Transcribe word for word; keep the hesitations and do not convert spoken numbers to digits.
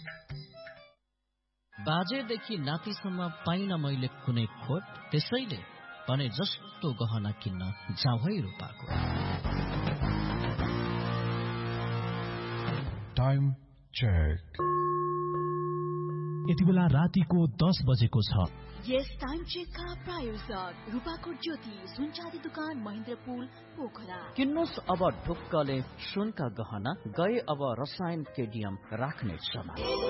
बाजेदेखि नातिसम्म पाइन मैले कुनै खोट, त्यसैले भने जस्तो गहना किन्न जाउँ है रूपाको। Time check. यति बेला रातिको दस बजेको छ। यस टाइम चेकका प्रायोजक रूपाको ज्योति सुनचाँदी दुकान महेन्द्रपुल पोखरा। किन्नुस् अब ढुक्कले सुनका गहना, गए अब रसायन केडियम राख्ने क्षमा।